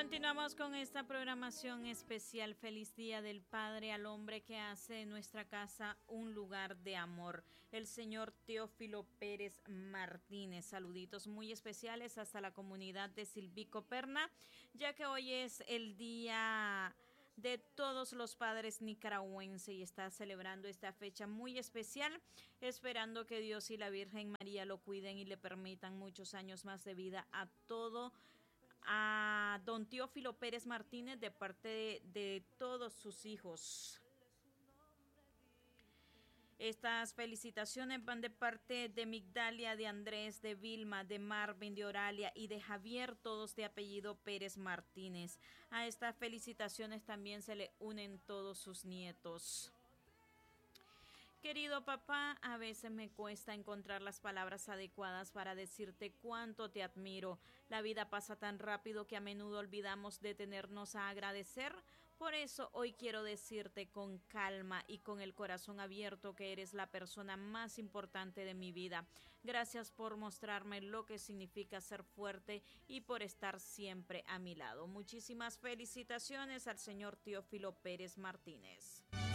Continuamos con esta programación especial. Feliz Día del Padre al hombre que hace de nuestra casa un lugar de amor. El señor Teófilo Pérez Martínez. Saluditos muy especiales hasta la comunidad de Silvico Perna, ya que hoy es el día de todos los padres nicaragüenses y está celebrando esta fecha muy especial, esperando que Dios y la Virgen María lo cuiden y le permitan muchos años más de vida a don Teófilo Pérez Martínez de parte de todos sus hijos. Estas felicitaciones van de parte de Migdalia, de Andrés, de Vilma, de Marvin, de Oralia y de Javier, todos de apellido Pérez Martínez. A estas felicitaciones también se le unen todos sus nietos. Querido papá, a veces me cuesta encontrar las palabras adecuadas para decirte cuánto te admiro. La vida pasa tan rápido que a menudo olvidamos detenernos a agradecer. Por eso hoy quiero decirte con calma y con el corazón abierto que eres la persona más importante de mi vida. Gracias por mostrarme lo que significa ser fuerte y por estar siempre a mi lado. Muchísimas felicitaciones al señor Teófilo Pérez Martínez.